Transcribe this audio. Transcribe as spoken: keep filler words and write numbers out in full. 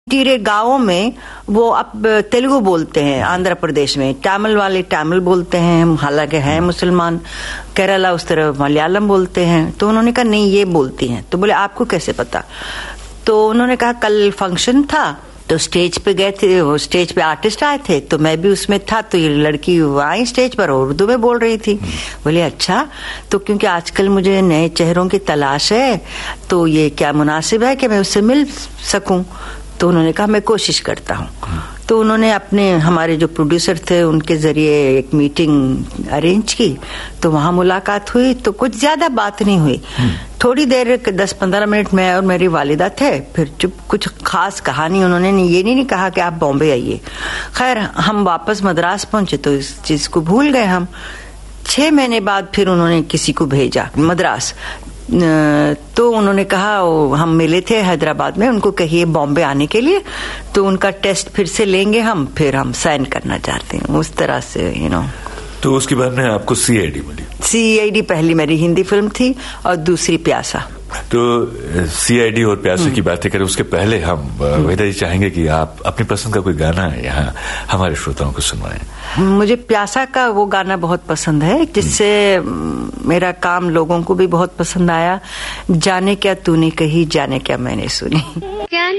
टीरे गांवों में वो अब तेलुगु बोलते हैं, आंध्र प्रदेश में तमिल वाले तमिल बोलते हैं, हालांकि हैं मुसलमान। केरला उस तरह मलयालम बोलते हैं। तो उन्होंने कहा नहीं ये बोलती हैं। तो बोले आपको कैसे पता? तो उन्होंने कहा कल फंक्शन था तो स्टेज पे गए थे, वो स्टेज पे आर्टिस्ट आए थे तो मैं भी उसमें था, तो ये लड़की आई स्टेज पर और उर्दू में बोल रही थी। बोले अच्छा, तो क्योंकि आजकल मुझे नए चेहरों की तलाश है तो ये क्या मुनासिब है कि मैं उससे मिल सकूं? तो उन्होंने कहा मैं कोशिश करता हूँ। तो उन्होंने अपने हमारे जो प्रोड्यूसर थे उनके जरिए एक मीटिंग अरेंज की, तो वहां मुलाकात हुई। तो कुछ ज्यादा बात नहीं हुई, थोड़ी देर दस पंद्रह मिनट में और मेरी वालिदा थे। फिर चुप, कुछ खास कहानी उन्होंने नहीं, ये नहीं, नहीं कहा कि आप बॉम्बे आइए। खैर हम वापस मद्रास पहुंचे तो इस चीज को भूल गए हम। छह महीने बाद फिर उन्होंने किसी को भेजा मद्रास, तो उन्होंने कहा हम मिले थे हैदराबाद में, उनको कहिए बॉम्बे आने के लिए, तो उनका टेस्ट फिर से लेंगे हम, फिर हम साइन करना चाहते हैं। उस तरह से यू नो। तो उसके बाद में आपको सीआईडी मिली? सीआईडी पहली मेरी हिंदी फिल्म थी और दूसरी प्यासा। तो सीआईडी और प्यासे की बातें करें उसके पहले हम वहीदा जी चाहेंगे कि आप अपनी पसंद का कोई गाना यहाँ हमारे श्रोताओं को सुनवाएं। मुझे प्यासा का वो गाना बहुत पसंद है जिससे मेरा काम लोगों को भी बहुत पसंद आया। जाने क्या तूने कही, जाने क्या मैंने सुनी।